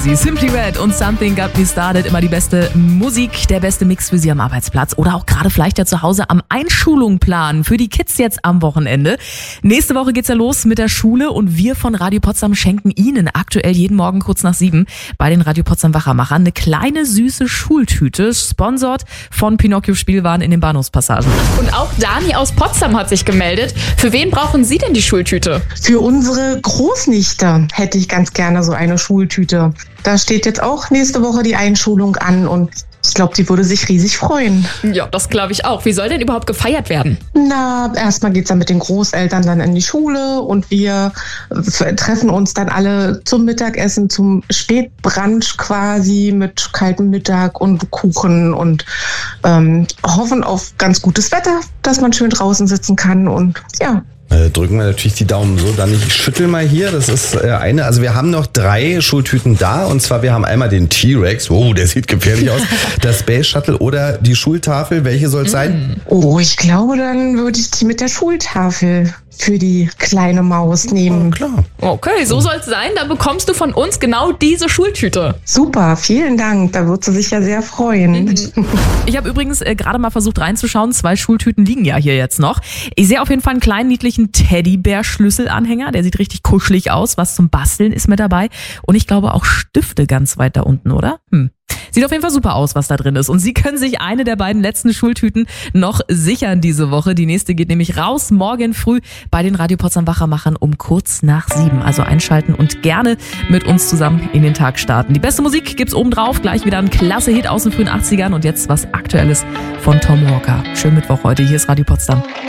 Sie Simply Red und Something Got Me Started, immer die beste Musik, der beste Mix für Sie am Arbeitsplatz oder auch gerade vielleicht ja zu Hause am Einschulung planen für die Kids jetzt am Wochenende. Nächste Woche geht's ja los mit der Schule und wir von Radio Potsdam schenken Ihnen aktuell jeden Morgen kurz nach 7 bei den Radio Potsdam Wachermachern eine kleine süße Schultüte, sponsort von Pinocchio Spielwaren in den Bahnhofspassagen. Und auch Dani aus Potsdam hat sich gemeldet. Für wen brauchen Sie denn die Schultüte? Für unsere Großnichte hätte ich ganz gerne so eine Schultüte. Da steht jetzt auch nächste Woche die Einschulung an und ich glaube, die würde sich riesig freuen. Ja, das glaube ich auch. Wie soll denn überhaupt gefeiert werden? Na, erstmal geht's dann mit den Großeltern dann in die Schule und wir treffen uns dann alle zum Mittagessen, zum Spätbrunch quasi mit kaltem Mittag und Kuchen und hoffen auf ganz gutes Wetter, dass man schön draußen sitzen kann und ja. Drücken wir natürlich die Daumen so. Dann ich schüttel mal hier. Das ist eine. Also wir haben noch 3 Schultüten da. Und zwar wir haben einmal den T-Rex. Oh, der sieht gefährlich aus. Das Space Shuttle oder die Schultafel. Welche soll es sein? Oh, ich glaube, dann würde ich die mit der Schultafel für die kleine Maus nehmen. Oh, klar. Okay, so soll es sein. Dann bekommst du von uns genau diese Schultüte. Super, vielen Dank. Da wird sie sich ja sehr freuen. Ich habe übrigens gerade mal versucht reinzuschauen. 2 Schultüten liegen ja hier jetzt noch. Ich sehe auf jeden Fall einen kleinen niedlichen Teddybär-Schlüsselanhänger. Der sieht richtig kuschelig aus. Was zum Basteln ist mit dabei. Und ich glaube auch Stifte ganz weit da unten, oder? Sieht auf jeden Fall super aus, was da drin ist. Und Sie können sich eine der beiden letzten Schultüten noch sichern diese Woche. Die nächste geht nämlich raus morgen früh bei den Radio Potsdam Wachermachern um kurz nach 7. Also einschalten und gerne mit uns zusammen in den Tag starten. Die beste Musik gibt's oben drauf. Gleich wieder ein klasse Hit aus den frühen 80ern und jetzt was Aktuelles von Tom Walker. Schönen Mittwoch heute. Hier ist Radio Potsdam.